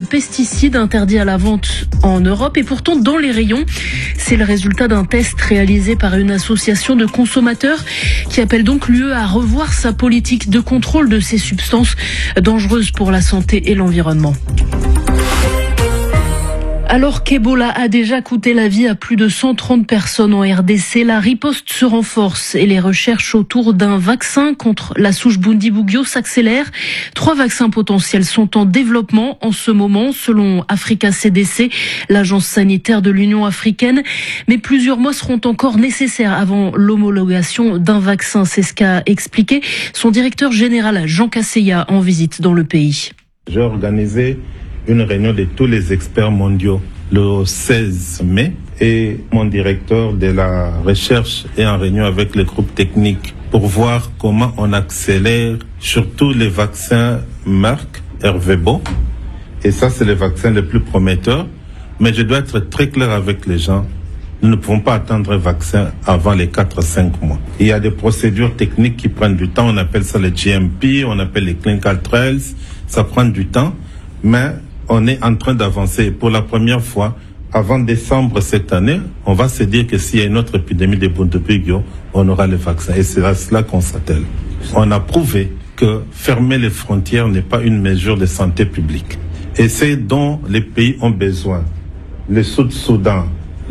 pesticide interdit à la vente en Europe et pourtant dans les rayons. C'est le résultat d'un test réalisé par une association de consommateurs qui appelle donc l'UE à revoir sa politique de contrôle de ces substances dangereuses pour la santé et l'environnement. Alors qu'Ebola a déjà coûté la vie à plus de 130 personnes en RDC, la riposte se renforce et les recherches autour d'un vaccin contre la souche Bundibugyo s'accélèrent. 3 vaccins potentiels sont en développement en ce moment, selon Africa CDC, l'agence sanitaire de l'Union africaine. Mais plusieurs mois seront encore nécessaires avant l'homologation d'un vaccin. C'est ce qu'a expliqué son directeur général, Jean Kasseya, en visite dans le pays. J'ai organisé une réunion de tous les experts mondiaux le 16 mai et mon directeur de la recherche est en réunion avec les groupes techniques pour voir comment on accélère surtout les vaccins marque Ervebo. Et ça, c'est le vaccin le plus prometteur. Mais je dois être très clair avec les gens. Nous ne pouvons pas attendre un vaccin avant les 4-5 mois. Il y a des procédures techniques qui prennent du temps. On appelle ça les GMP, on appelle les clinical trials. Ça prend du temps, mais on est en train d'avancer. Pour la première fois, avant décembre cette année, on va se dire que s'il y a une autre épidémie de Bundibugyo, on aura le vaccin. Et c'est à cela qu'on s'attelle. On a prouvé que fermer les frontières n'est pas une mesure de santé publique. Et c'est dont les pays ont besoin. Le Sud-Soudan,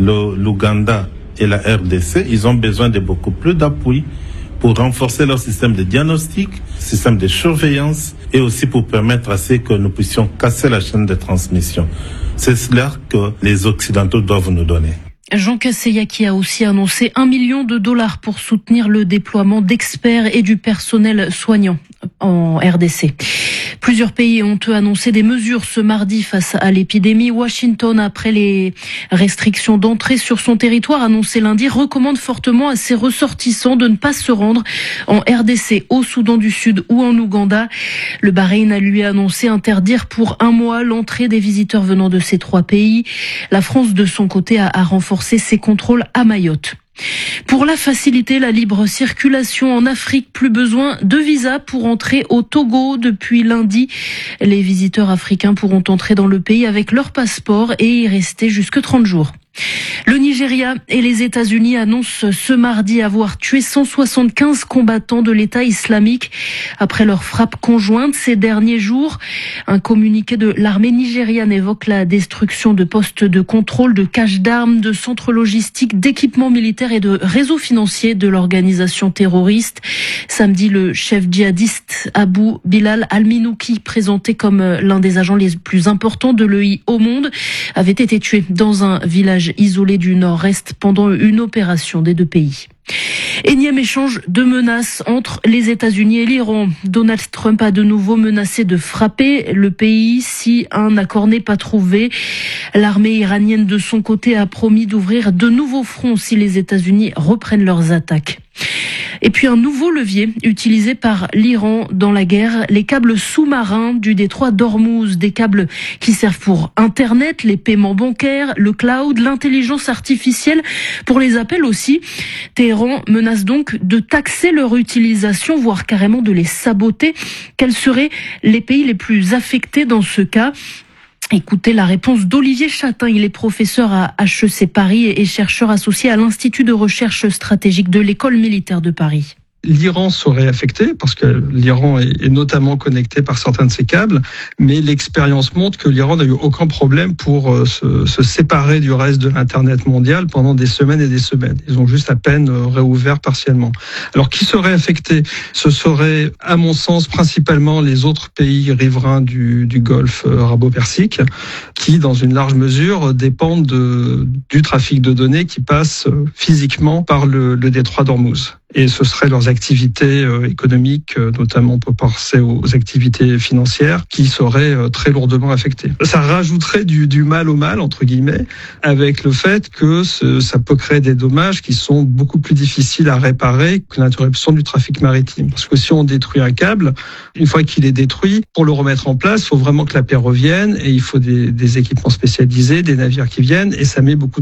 l'Ouganda et la RDC, ils ont besoin de beaucoup plus d'appui pour renforcer leur système de diagnostic, système de surveillance et aussi pour permettre à ce que nous puissions casser la chaîne de transmission. C'est cela que les Occidentaux doivent nous donner. Jean Kasseya qui a aussi annoncé $1 million pour soutenir le déploiement d'experts et du personnel soignant en RDC. Plusieurs pays ont annoncé des mesures ce mardi face à l'épidémie. Washington, après les restrictions d'entrée sur son territoire annoncées lundi, recommande fortement à ses ressortissants de ne pas se rendre en RDC, au Soudan du Sud ou en Ouganda. Le Bahreïn a lui annoncé interdire pour 1 mois l'entrée des visiteurs venant de ces 3 pays. La France, de son côté, a renforcé ses contrôles à Mayotte. Pour la faciliter la libre circulation en Afrique, plus besoin de visa pour entrer au Togo. Depuis lundi, les visiteurs africains pourront entrer dans le pays avec leur passeport et y rester jusque 30 jours. Le Nigeria et les États-Unis annoncent ce mardi avoir tué 175 combattants de l'État islamique après leur frappe conjointe ces derniers jours. Un communiqué de l'armée nigériane évoque la destruction de postes de contrôle, de caches d'armes, de centres logistiques, d'équipements militaires et de réseaux financiers de l'organisation terroriste. Samedi, le chef djihadiste Abu Bilal al-Minouki, présenté comme l'un des agents les plus importants de l'EI au monde, avait été tué dans un village isolé du nord-est pendant une opération des 2 pays. Énième échange de menaces entre les États-Unis et l'Iran. Donald Trump a de nouveau menacé de frapper le pays si un accord n'est pas trouvé. L'armée iranienne, de son côté, a promis d'ouvrir de nouveaux fronts si les États-Unis reprennent leurs attaques. Et puis un nouveau levier utilisé par l'Iran dans la guerre, les câbles sous-marins du détroit d'Ormuz, des câbles qui servent pour Internet, les paiements bancaires, le cloud, l'intelligence artificielle, pour les appels aussi. Téhéran menace donc de taxer leur utilisation, voire carrément de les saboter. Quels seraient les pays les plus affectés dans ce cas ? Écoutez la réponse d'Olivier Chatin. Il est professeur à HEC Paris et chercheur associé à l'Institut de recherche stratégique de l'École militaire de Paris. L'Iran serait affecté parce que l'Iran est notamment connecté par certains de ses câbles, mais l'expérience montre que l'Iran n'a eu aucun problème pour se séparer du reste de l'Internet mondial pendant des semaines et des semaines. Ils ont juste à peine réouvert partiellement. Alors, qui serait affecté ? Ce serait, à mon sens, principalement les autres pays riverains du Golfe arabo-persique, qui, dans une large mesure, dépendent du trafic de données qui passe physiquement par le détroit d'Ormuz. Et ce seraient leurs activités économiques, notamment on peut penser aux activités financières, qui seraient très lourdement affectées. Ça rajouterait du mal au mal, entre guillemets, avec le fait que ça peut créer des dommages qui sont beaucoup plus difficiles à réparer que l'interruption du trafic maritime. Parce que si on détruit un câble, une fois qu'il est détruit, pour le remettre en place, il faut vraiment que la paix revienne et il faut des équipements spécialisés, des navires qui viennent et ça met beaucoup de temps.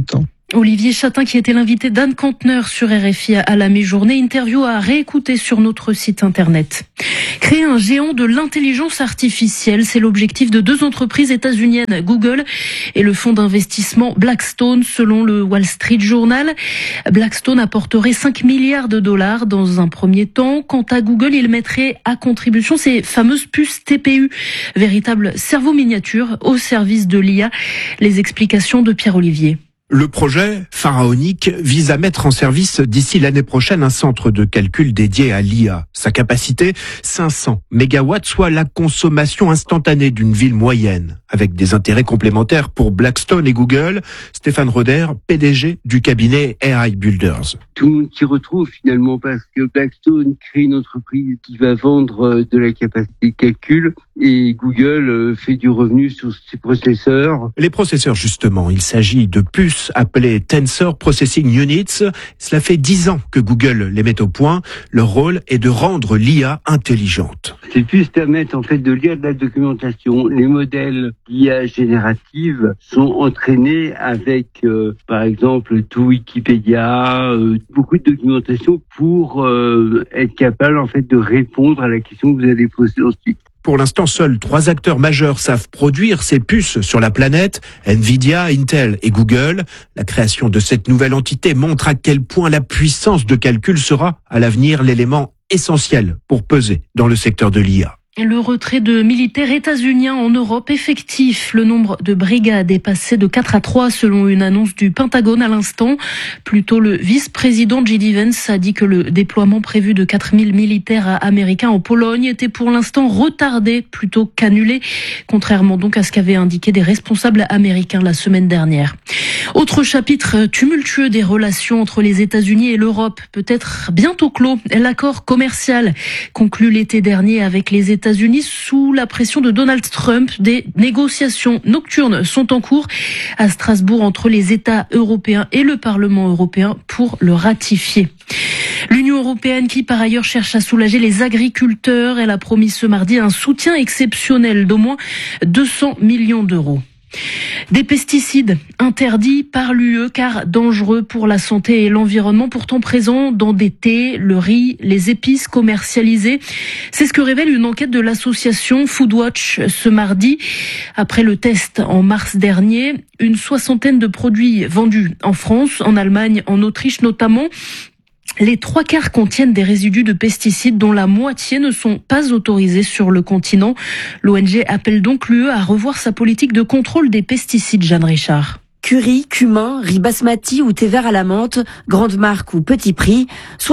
Olivier Chatin, qui était l'invité d'Anne Canteneur sur RFI à la mi-journée. Interview à réécouter sur notre site internet. Créer un géant de l'intelligence artificielle, c'est l'objectif de 2 entreprises états-uniennes, Google et le fonds d'investissement Blackstone, selon le Wall Street Journal. Blackstone apporterait 5 milliards de dollars dans un premier temps. Quant à Google, il mettrait à contribution ces fameuses puces TPU, véritables cerveaux miniatures au service de l'IA. Les explications de Pierre Olivier. Le projet pharaonique vise à mettre en service d'ici l'année prochaine un centre de calcul dédié à l'IA. Sa capacité, 500 mégawatts, soit la consommation instantanée d'une ville moyenne, avec des intérêts complémentaires pour Blackstone et Google. Stéphane Roder, PDG du cabinet AI Builders. Tout le monde s'y retrouve finalement parce que Blackstone crée une entreprise qui va vendre de la capacité de calcul et Google fait du revenu sur ses processeurs. Les processeurs, justement, il s'agit de puces appelées Tensor Processing Units. Cela fait 10 ans que Google les met au point. Leur rôle est de rendre l'IA intelligente. Ces puces permettent en fait de lire de la documentation. Les modèles d'IA générative sont entraînés avec, par exemple, tout Wikipédia, beaucoup de documentation pour être capable en fait de répondre à la question que vous allez poser ensuite. Pour l'instant, seuls 3 acteurs majeurs savent produire ces puces sur la planète, Nvidia, Intel et Google. La création de cette nouvelle entité montre à quel point la puissance de calcul sera, à l'avenir, l'élément essentiel pour peser dans le secteur de l'IA. Le retrait de militaires états-uniens en Europe effectif. Le nombre de brigades est passé de 4 à 3 selon une annonce du Pentagone à l'instant. Plus tôt, le vice-président J.D. Vance a dit que le déploiement prévu de 4000 militaires américains en Pologne était pour l'instant retardé plutôt qu'annulé, contrairement donc à ce qu'avaient indiqué des responsables américains la semaine dernière. Autre chapitre tumultueux des relations entre les États-Unis et l'Europe, peut-être bientôt clos. L'accord commercial conclu l'été dernier avec les États-Unis sous la pression de Donald Trump. Des négociations nocturnes sont en cours à Strasbourg entre les États européens et le Parlement européen pour le ratifier. L'Union européenne qui par ailleurs cherche à soulager les agriculteurs, elle a promis ce mardi un soutien exceptionnel d'au moins 200 millions d'euros. Des pesticides interdits par l'UE car dangereux pour la santé et l'environnement, pourtant présents dans des thés, le riz, les épices commercialisées. C'est ce que révèle une enquête de l'association Foodwatch ce mardi. Après le test en mars dernier, une 60aine de produits vendus en France, en Allemagne, en Autriche notamment. Les 3/4 contiennent des résidus de pesticides dont la moitié ne sont pas autorisés sur le continent. L'ONG appelle donc l'UE à revoir sa politique de contrôle des pesticides. Jeanne Richard. Curry, cumin, riz basmati ou thé vert à la menthe, grande marque ou petit prix,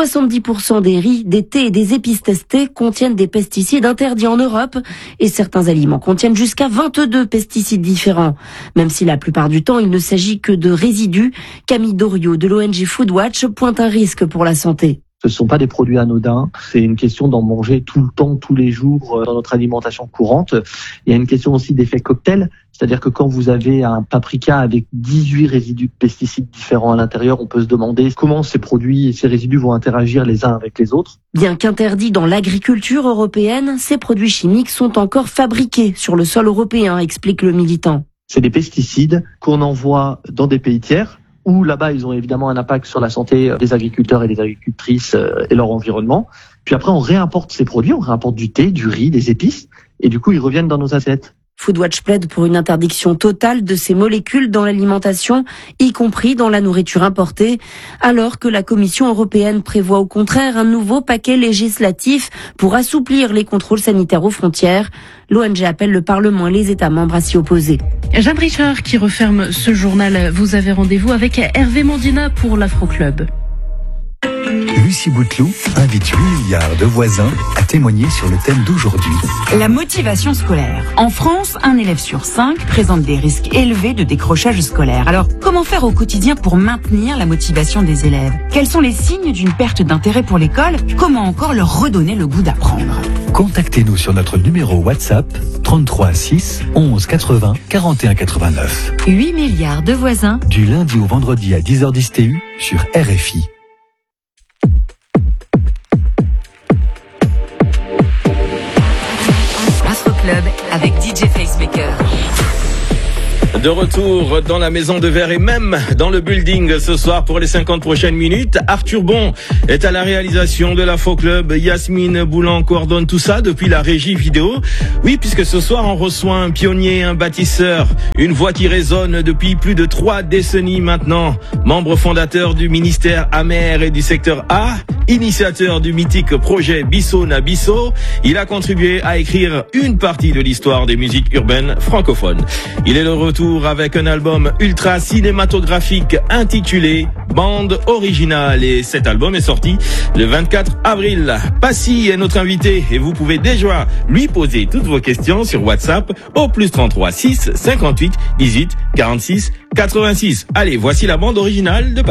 70% des riz, des thés et des épices testés contiennent des pesticides interdits en Europe et certains aliments contiennent jusqu'à 22 pesticides différents. Même si la plupart du temps il ne s'agit que de résidus, Camille Doriot de l'ONG Foodwatch pointe un risque pour la santé. Ce ne sont pas des produits anodins, c'est une question d'en manger tout le temps, tous les jours dans notre alimentation courante. Il y a une question aussi d'effet cocktail, c'est-à-dire que quand vous avez un paprika avec 18 résidus de pesticides différents à l'intérieur, on peut se demander comment ces produits et ces résidus vont interagir les uns avec les autres. Bien qu'interdits dans l'agriculture européenne, ces produits chimiques sont encore fabriqués sur le sol européen, explique le militant. C'est des pesticides qu'on envoie dans des pays tiers, où là-bas, ils ont évidemment un impact sur la santé des agriculteurs et des agricultrices et leur environnement. Puis après, on réimporte ces produits, on réimporte du thé, du riz, des épices, et du coup, ils reviennent dans nos assiettes. Foodwatch plaide pour une interdiction totale de ces molécules dans l'alimentation, y compris dans la nourriture importée, alors que la Commission européenne prévoit au contraire un nouveau paquet législatif pour assouplir les contrôles sanitaires aux frontières. L'ONG appelle le Parlement et les États membres à s'y opposer. Jeanne Richard qui referme ce journal. Vous avez rendez-vous avec Hervé Mandina pour l'Afro-Club. Lucie Bouteloup invite 8 milliards de voisins à témoigner sur le thème d'aujourd'hui. La motivation scolaire. En France, un élève sur 5 présente des risques élevés de décrochage scolaire. Alors, comment faire au quotidien pour maintenir la motivation des élèves? Quels sont les signes d'une perte d'intérêt pour l'école? Comment encore leur redonner le goût d'apprendre? Contactez-nous sur notre numéro WhatsApp 33 6 11 80 41 89. 8 milliards de voisins. Du lundi au vendredi à 10h10 TU sur RFI. Club avec DJ Facemaker. De retour dans la maison de verre et même dans le building ce soir pour les 50 prochaines minutes. Arthur Bon est à la réalisation de l'Info Club. Yasmine Boulan coordonne tout ça depuis la régie vidéo. Oui, puisque ce soir on reçoit un pionnier, un bâtisseur, une voix qui résonne depuis plus de 3 décennies maintenant. Membre fondateur du ministère Amer et du secteur A, initiateur du mythique projet Bisso na Bisso, il a contribué à écrire une partie de l'histoire des musiques urbaines francophones. Il est de retour avec un album ultra cinématographique intitulé Bande Originale et cet album est sorti le 24 avril. Passy est notre invité et vous pouvez déjà lui poser toutes vos questions sur WhatsApp au +33 6 58 18 46 86. Allez, voici la bande originale de Passy.